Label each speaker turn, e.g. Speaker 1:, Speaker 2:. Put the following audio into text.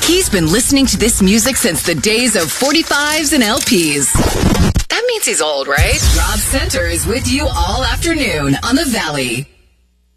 Speaker 1: He's been listening to this music since the days of 45s and LPs. That means he's old, right? Rob Center is with you all afternoon on The Valley.